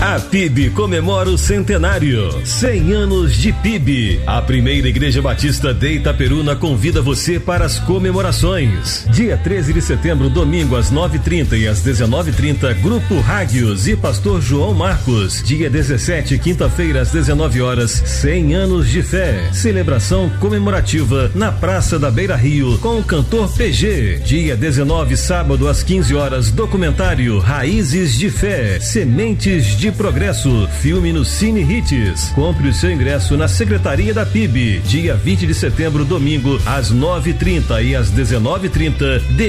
A PIB comemora o centenário. 100 anos de PIB. A primeira Igreja Batista de Itaperuna convida você para as comemorações. Dia 13 de setembro, domingo, às 9h30 e às 19h30, Grupo Rágios e Pastor João Marcos. Dia 17, quinta-feira, às 19 horas, 100 anos de fé. Celebração comemorativa na Praça da Beira Rio com o cantor PG. Dia 19, sábado, às 15 horas, documentário Raízes de Fé, Sementes de Progresso, filme no Cine Hits. Compre o seu ingresso na Secretaria da PIB. Dia 20 de setembro, domingo, às 9h30 e às 19h30,